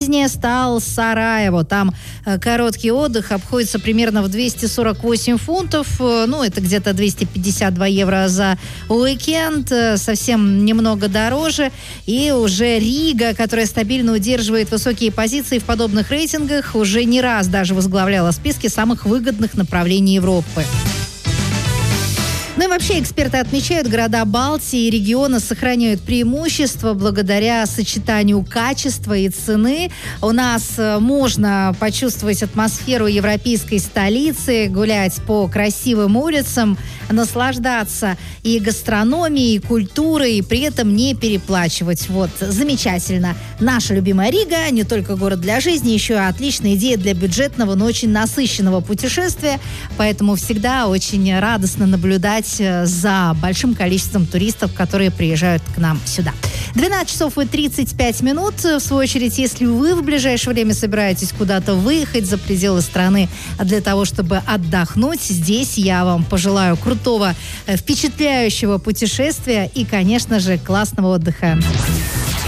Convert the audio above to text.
жизни стал Сараево. Там короткий отдых обходится примерно в 248 фунтов. Это где-то 252 евро за уикенд. Совсем немного дороже. И уже Рига, которая стабильно удерживает высокие позиции в подобных рейтингах, уже не раз даже возглавляла списки самых выгодных направлений Европы. И вообще эксперты отмечают, города Балтии и региона сохраняют преимущество благодаря сочетанию качества и цены. У нас можно почувствовать атмосферу европейской столицы, гулять по красивым улицам, наслаждаться и гастрономией, и культурой, и при этом не переплачивать. Замечательно. Наша любимая Рига не только город для жизни, еще и отличная идея для бюджетного, но очень насыщенного путешествия. Поэтому всегда очень радостно наблюдать за большим количеством туристов, которые приезжают к нам сюда. 12 часов и 35 минут. В свою очередь, если вы в ближайшее время собираетесь куда-то выехать за пределы страны для того, чтобы отдохнуть, здесь я вам пожелаю крутого, впечатляющего путешествия и, конечно же, классного отдыха.